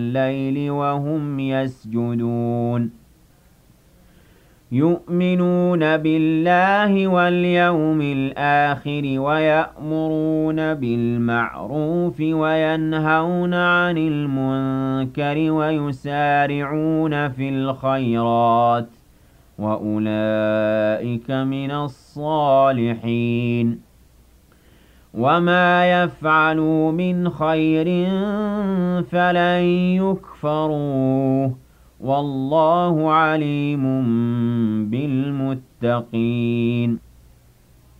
الليل وهم يسجدون يؤمنون بالله واليوم الآخر ويأمرون بالمعروف وينهون عن المنكر ويسارعون في الخيرات وأولئك من الصالحين وما يفعلوا من خير فلن يكفروه والله عليم بالمتقين